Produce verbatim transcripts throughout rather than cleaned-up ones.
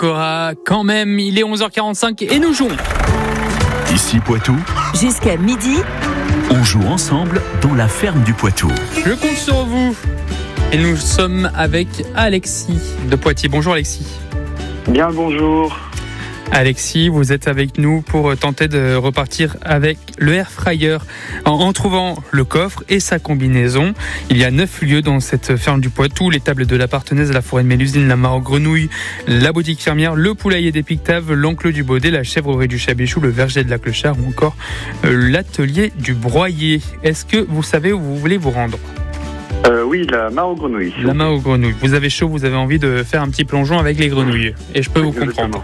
Cora, quand même, il est onze heures quarante-cinq et nous jouons. Ici Poitou, jusqu'à midi, on joue ensemble dans la ferme du Poitou. Je compte sur vous. Et nous sommes avec Alexis de Poitiers. Bonjour Alexis. Bien le bonjour. Alexis, vous êtes avec nous pour tenter de repartir avec le air fryer en, en trouvant le coffre et sa combinaison. Il y a neuf lieux dans cette ferme du Poitou: les tables de la Partenaise, la forêt de Mélusine, la mare aux grenouilles, la boutique fermière, le poulailler des Pictaves, l'enclos du Baudet, la chèvrerie du Chabichou, le verger de la Clochard ou encore euh, l'atelier du broyer. Est-ce que vous savez où vous voulez vous rendre ? Euh, oui, la mare aux grenouilles. La mare aux grenouilles. Vous avez chaud, vous avez envie de faire un petit plongeon avec les grenouilles. Et je peux vous comprendre.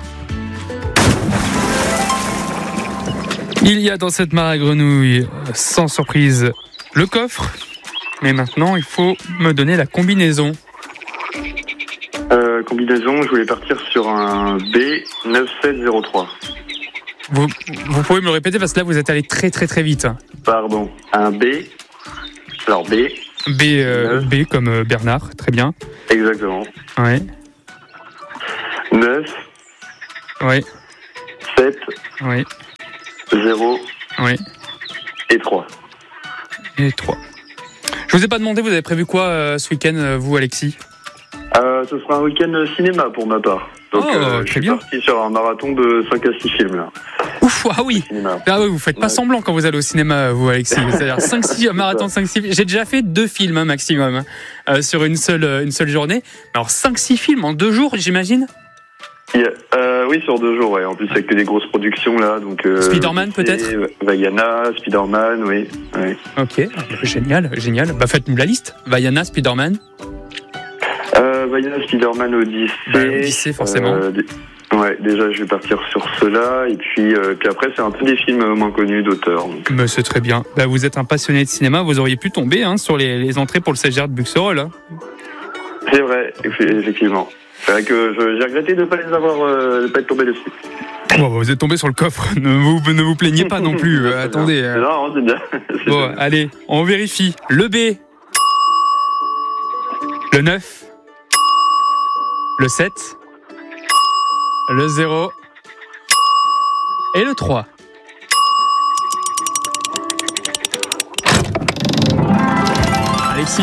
Il y a dans cette mare à grenouilles, sans surprise, le coffre. Mais maintenant, il faut me donner la combinaison. Euh, combinaison, je voulais partir sur un B neuf sept zéro trois. Vous, vous pouvez me le répéter parce que là, vous êtes allé très très très vite. Pardon, un B. Alors B. B, euh, B comme euh, Bernard, très bien. Exactement. Ouais. neuf. Ouais. sept. Ouais. zéro. Ouais. Et trois. Et trois. Je vous ai pas demandé, vous avez prévu quoi euh, ce week-end, euh, vous, Alexis ? euh, Ce sera un week-end cinéma pour ma part. Donc, oh, euh, très je suis bien. parti sur un marathon de cinq à six films là. Ouf, ah oui. Ah oui, vous faites pas Ouais. semblant quand vous allez au cinéma, vous, Alexis. C'est-à-dire cinq six marathons, cinq six. J'ai déjà fait deux films hein, maximum hein, euh, sur une seule une seule journée. Alors cinq six films en deux jours, j'imagine. Yeah. Euh, oui, sur deux jours, ouais. En plus, avec des grosses productions là, donc. Euh, Spider-Man, peut-être. Vaiana, Spider-Man, oui. oui. Ok, génial, génial. Bah faites-nous la liste. Vaiana, Spider-Man. Euh, Vaiana, Spider-Man, Odyssey. Bah, Odyssey, forcément. Euh, d- ouais, déjà, je vais partir sur cela, et puis, euh, puis après, c'est un peu des films moins connus d'auteurs. Donc. Mais c'est très bien. Bah, vous êtes un passionné de cinéma, vous auriez pu tomber hein, sur les, les entrées pour le C G R de Buxerolles. Hein. C'est vrai, effectivement. C'est vrai que je, j'ai regretté de ne pas les avoir, euh, de pas être tombé dessus. Bon, vous êtes tombé sur le coffre. Ne vous, ne vous plaignez pas non plus. Euh, attendez. euh. Non, c'est bien. C'est Bon, bien. allez, on vérifie. Le B. Le neuf. Le sept. Le zéro. Et le trois. Alexis.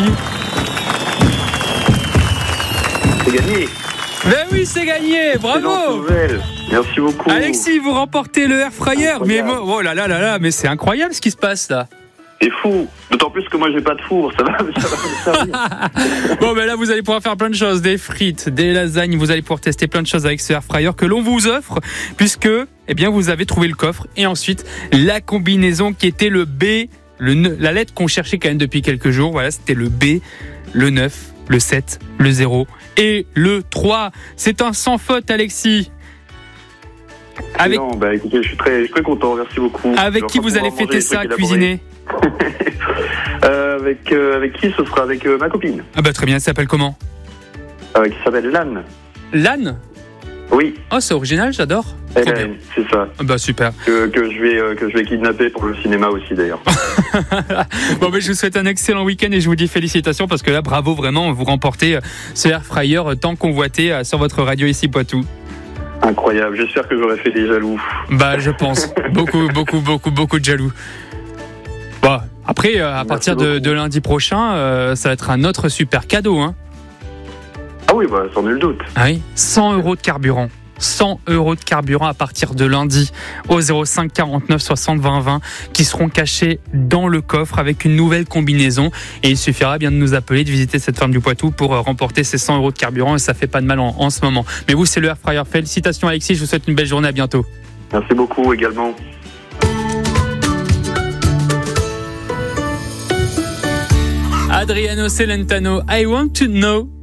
C'est gagné. Ben oui, c'est gagné. Bravo. Excellente nouvelle. Merci beaucoup. Alexis, vous remportez le air fryer. Mais moi, oh là là là là, mais c'est incroyable ce qui se passe là. C'est fou. D'autant plus que moi, j'ai pas de four. Ça va, ça va me servir. Bon, ben là, vous allez pouvoir faire plein de choses, des frites, des lasagnes. Vous allez pouvoir tester plein de choses avec ce air fryer que l'on vous offre, puisque, eh bien, vous avez trouvé le coffre et ensuite la combinaison qui était le B, le ne- la lettre qu'on cherchait quand même depuis quelques jours. Voilà, c'était le B, le neuf, le sept, le zéro et le trois. C'est un sans faute, Alexis. Avec, Non, bah écoutez, je suis très, je suis très content. Merci beaucoup. avec Je qui vais vous allez pouvoir manger fêter des ça, trucs cuisiner? euh, avec, euh, avec qui ce sera avec euh, ma copine, Ah bah très bien, ça s'appelle comment? euh, qui s'appelle Lan. L'âne? Oui, Oh, c'est original, j'adore. elle, Trop bien. elle, c'est ça. Ah bah super. Que, que je vais, euh, que je vais kidnapper pour le cinéma aussi d'ailleurs. Bon, ben, je vous souhaite un excellent week-end et je vous dis félicitations parce que là, bravo vraiment, vous remportez ce air fryer tant convoité sur votre radio ici Poitou. Incroyable. J'espère que j'aurais fait des jaloux. Bah, je pense. beaucoup, beaucoup, beaucoup, beaucoup de jaloux. Bon, après, euh, à Merci partir de, beaucoup. de lundi prochain, euh, ça va être un autre super cadeau. Hein. Ah oui, bah sans nul doute. Ah oui, cent euros de carburant. cent euros de carburant à partir de lundi au zéro cinq quarante-neuf soixante vingt vingt qui seront cachés dans le coffre avec une nouvelle combinaison et il suffira bien de nous appeler, de visiter cette ferme du Poitou pour remporter ces cent euros de carburant et ça fait pas de mal en, en ce moment. Mais vous, c'est le air fryer. Félicitations Alexis, je vous souhaite une belle journée, à bientôt. Merci beaucoup également. Adriano Celentano, I want to know.